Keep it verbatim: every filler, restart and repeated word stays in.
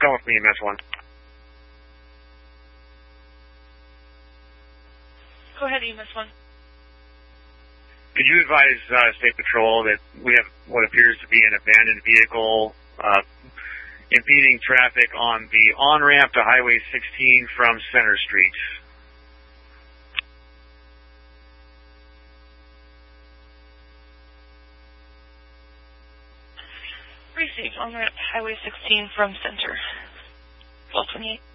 Going with me, M S one. Go ahead, E M S one. Could you advise uh, State Patrol that we have what appears to be an abandoned vehicle uh, impeding traffic on the on-ramp to Highway sixteen from Center Street? Received on ramp Highway sixteen from Center. twelve twenty-eight.